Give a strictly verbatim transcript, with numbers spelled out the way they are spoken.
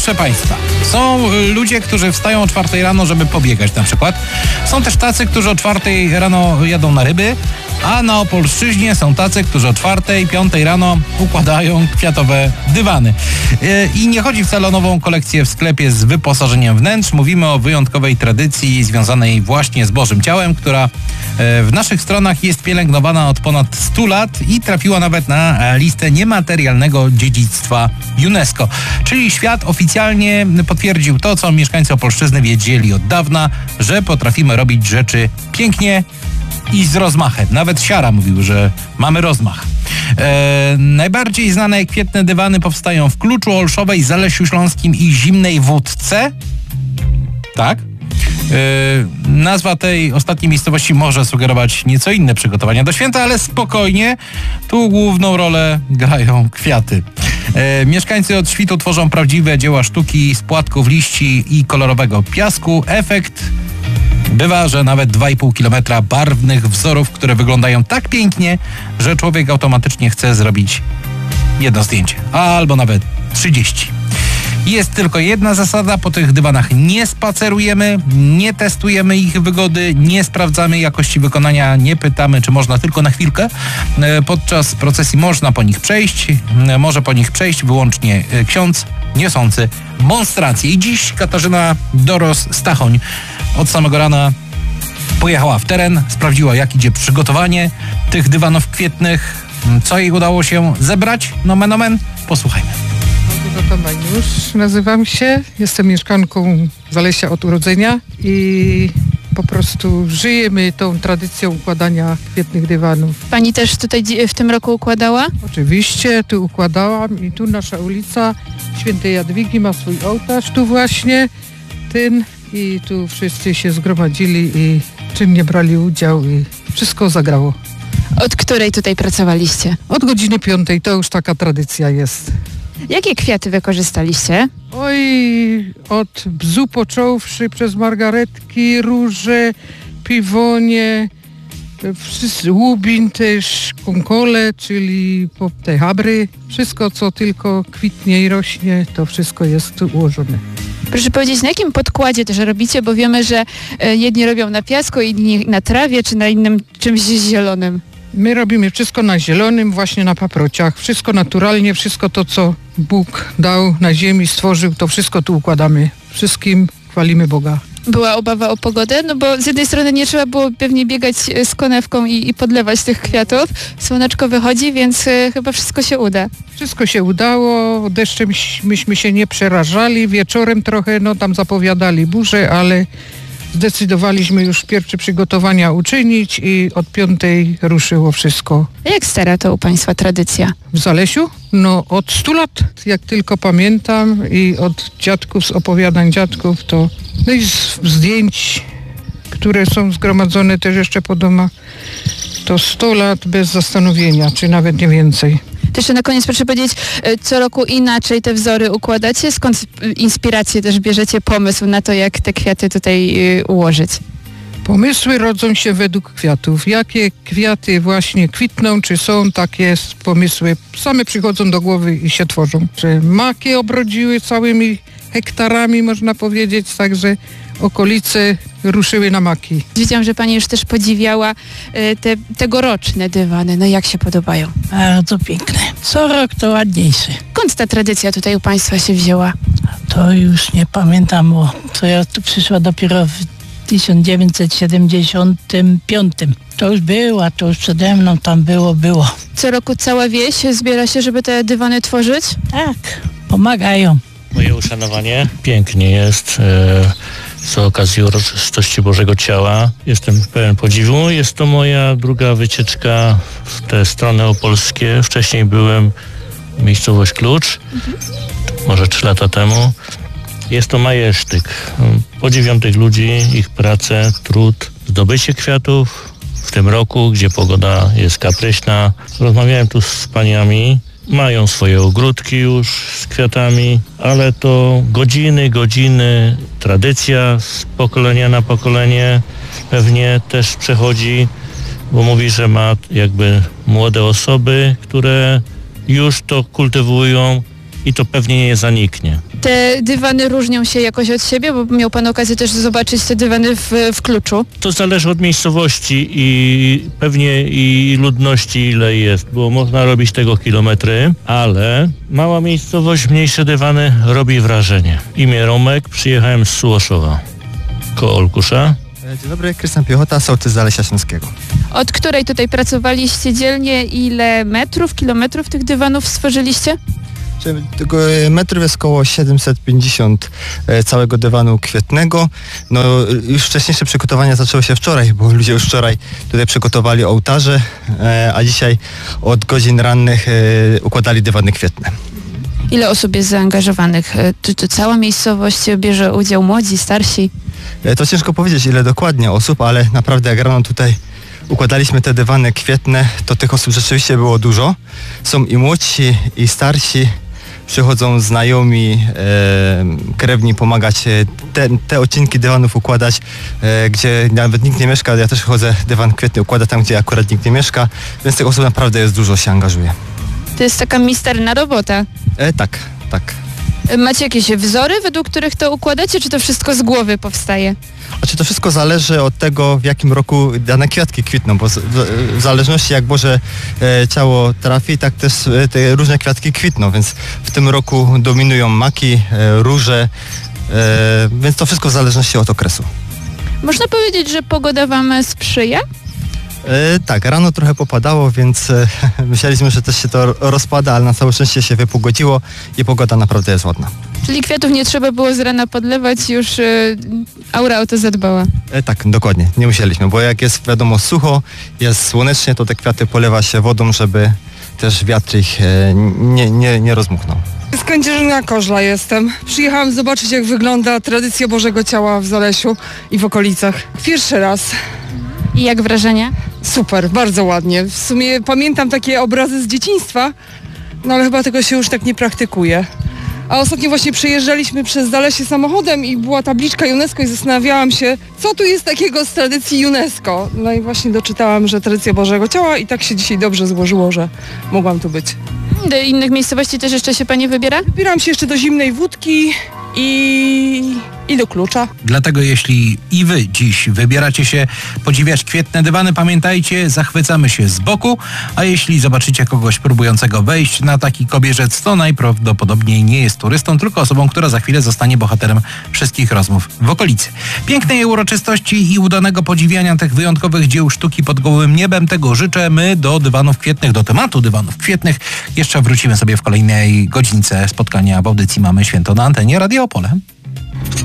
proszę Państwa, są ludzie, którzy wstają o czwartej rano, żeby pobiegać na przykład. Są też tacy, którzy o czwartej rano jadą na ryby, a na Opolszczyźnie są tacy, którzy o czwartej, piątej rano układają kwiatowe dywany. I nie chodzi wcale o nową kolekcję w sklepie z wyposażeniem wnętrz. Mówimy o wyjątkowej tradycji związanej właśnie z Bożym Ciałem, która w naszych stronach jest pielęgnowana od ponad stu lat i trafiła nawet na listę niematerialnego dziedzictwa UNESCO. Czyli świat oficjalnie potwierdził to, co mieszkańcy Opolszczyzny wiedzieli od dawna, że potrafimy robić rzeczy pięknie i z rozmachem. Nawet Siara mówił, że mamy rozmach. E, najbardziej znane kwietne dywany powstają w Kluczu, Olszowej, Zalesiu Śląskim i Zimnej Wódce. Tak? Yy, nazwa tej ostatniej miejscowości może sugerować nieco inne przygotowania do święta, ale spokojnie, tu główną rolę grają kwiaty. Yy, mieszkańcy od świtu tworzą prawdziwe dzieła sztuki z płatków liści i kolorowego piasku. Efekt bywa, że nawet dwa i pół kilometra barwnych wzorów, które wyglądają tak pięknie, że człowiek automatycznie chce zrobić jedno zdjęcie, albo nawet trzydzieści. Jest tylko jedna zasada, po tych dywanach nie spacerujemy, nie testujemy ich wygody, nie sprawdzamy jakości wykonania, nie pytamy, czy można, tylko na chwilkę. Podczas procesji można po nich przejść, może po nich przejść wyłącznie ksiądz niosący monstrację. I dziś Katarzyna Doros-Stachoń od samego rana pojechała w teren, sprawdziła, jak idzie przygotowanie tych dywanów kwietnych, co jej udało się zebrać, nomen omen, posłuchajmy. Agata Maniusz nazywam się, jestem mieszkanką Zalesia od urodzenia i po prostu żyjemy tą tradycją układania kwietnych dywanów. Pani też tutaj w tym roku układała? Oczywiście, tu układałam i tu nasza ulica Świętej Jadwigi ma swój ołtarz, tu właśnie ten i tu wszyscy się zgromadzili i czynnie brali udział i wszystko zagrało. Od której tutaj pracowaliście? Od godziny piątej, to już taka tradycja jest. Jakie kwiaty wykorzystaliście? Oj, od bzu począwszy przez margaretki, róże, piwonie, wszyscy, łubin też, konkole, czyli te habry. Wszystko, co tylko kwitnie i rośnie, to wszystko jest tu ułożone. Proszę powiedzieć, na jakim podkładzie też robicie, bo wiemy, że jedni robią na piasku, inni na trawie, czy na innym czymś zielonym. My robimy wszystko na zielonym, właśnie na paprociach. Wszystko naturalnie, wszystko to, co Bóg dał na ziemi, stworzył, to wszystko tu układamy. Wszystkim chwalimy Boga. Była obawa o pogodę? No bo z jednej strony nie trzeba było pewnie biegać z konewką i, i podlewać tych kwiatów. Słoneczko wychodzi, więc y, chyba wszystko się uda. Wszystko się udało, deszczem myśmy się nie przerażali. Wieczorem trochę, no tam zapowiadali burzę, ale zdecydowaliśmy już pierwsze przygotowania uczynić i od piątej ruszyło wszystko. A jak stara to u Państwa tradycja? W Zalesiu? No od stu lat, jak tylko pamiętam i od dziadków, z opowiadań dziadków, to no i z zdjęć, które są zgromadzone też jeszcze po domach, to sto lat bez zastanowienia, czy nawet nie więcej. To jeszcze na koniec proszę powiedzieć, co roku inaczej te wzory układacie? Skąd inspirację też bierzecie, pomysł na to, jak te kwiaty tutaj ułożyć? Pomysły rodzą się według kwiatów. Jakie kwiaty właśnie kwitną, czy są, takie pomysły same przychodzą do głowy i się tworzą. Że maki obrodziły całymi hektarami, można powiedzieć, także okolice ruszyły na maki. Widziałam, że Pani już też podziwiała te tegoroczne dywany. No jak się podobają? Bardzo piękne. Co rok to ładniejsze. Skąd ta tradycja tutaj u Państwa się wzięła? To już nie pamiętam, bo to ja tu przyszła dopiero w tysiąc dziewięćset siedemdziesiątym piątym. To już była, to już przede mną tam było, było. Co roku cała wieś zbiera się, żeby te dywany tworzyć? Tak, pomagają. Moje uszanowanie pięknie jest e, z okazji uroczystości Bożego Ciała. Jestem pełen podziwu. Jest to moja druga wycieczka w te strony opolskie. Wcześniej byłem w miejscowość Klucz, mhm. może trzy lata temu. Jest to majesztyk. Podziwiam tych ludzi, ich pracę, trud, zdobycie kwiatów w tym roku, gdzie pogoda jest kapryśna. Rozmawiałem tu z paniami. Mają swoje ogródki już z kwiatami, ale to godziny, godziny, tradycja z pokolenia na pokolenie pewnie też przechodzi, bo mówi, że ma jakby młode osoby, które już to kultywują i to pewnie nie zaniknie. Te dywany różnią się jakoś od siebie, bo miał pan okazję też zobaczyć te dywany w, w Kluczu. To zależy od miejscowości i pewnie i ludności, ile jest, bo można robić tego kilometry, ale mała miejscowość, mniejsze dywany robi wrażenie. Imię Romek, przyjechałem z Sułoszowa, koło Olkusza. Dzień dobry, Krystian Piechota, sołtys Zalesia Śląskiego. Od której tutaj pracowaliście dzielnie? Ile metrów, kilometrów tych dywanów stworzyliście? Tego metrów jest około siedemset pięćdziesiąt całego dywanu kwietnego. No już wcześniejsze przygotowania zaczęły się wczoraj, bo ludzie już wczoraj tutaj przygotowali ołtarze, a dzisiaj od godzin rannych układali dywany kwietne. Ile osób jest zaangażowanych? Czy to cała miejscowość bierze udział, młodzi, starsi? To ciężko powiedzieć, ile dokładnie osób, ale naprawdę jak rano tutaj układaliśmy te dywany kwietne, to tych osób rzeczywiście było dużo. Są i młodsi, i starsi. Przychodzą znajomi, e, krewni pomagać te, te odcinki dywanów układać, e, gdzie nawet nikt nie mieszka. Ja też chodzę dywan kwietny układać tam, gdzie akurat nikt nie mieszka, więc tych osób naprawdę jest dużo, się angażuje. To jest taka misterna robota. E, tak, tak. Macie jakieś wzory, według których to układacie, czy to wszystko z głowy powstaje? Znaczy to wszystko zależy od tego, w jakim roku dane kwiatki kwitną, bo z, w, w zależności jak Boże e, ciało trafi, tak też e, te różne kwiatki kwitną, więc w tym roku dominują maki, e, róże, e, więc to wszystko w zależności od okresu. Można powiedzieć, że pogoda wam sprzyja? E, tak, rano trochę popadało, więc e, myśleliśmy, że też się to rozpada, ale na całe szczęście się wypogodziło i pogoda naprawdę jest ładna. Czyli kwiatów nie trzeba było z rana podlewać, już y, aura o to zadbała. E, tak, dokładnie, nie musieliśmy, bo jak jest wiadomo sucho, jest słonecznie, to te kwiaty polewa się wodą, żeby też wiatr ich e, nie, nie, nie rozmuchnął. Z Kędzierzyna Koźla jestem. Przyjechałam zobaczyć, jak wygląda tradycja Bożego Ciała w Zalesiu i w okolicach. Pierwszy raz. I jak wrażenie? Super, bardzo ładnie. W sumie pamiętam takie obrazy z dzieciństwa, no ale chyba tego się już tak nie praktykuje. A ostatnio właśnie przejeżdżaliśmy przez Zalesie samochodem i była tabliczka UNESCO i zastanawiałam się, co tu jest takiego z tradycji UNESCO. No i właśnie doczytałam, że tradycja Bożego Ciała i tak się dzisiaj dobrze złożyło, że mogłam tu być. Do innych miejscowości też jeszcze się pani wybiera? Wybieram się jeszcze do Zimnej Wódki i, i do Klucza. Dlatego jeśli i wy dziś wybieracie się podziwiać kwietne dywany, pamiętajcie, zachwycamy się z boku, a jeśli zobaczycie kogoś próbującego wejść na taki kobierzec, to najprawdopodobniej nie jest turystą, tylko osobą, która za chwilę zostanie bohaterem wszystkich rozmów w okolicy. Pięknej uroczystości i udanego podziwiania tych wyjątkowych dzieł sztuki pod gołym niebem, tego życzę. My do dywanów kwietnych, do tematu dywanów kwietnych jeszcze wrócimy sobie w kolejnej godzince spotkania w audycji Mamy Święto na antenie Radia Opole.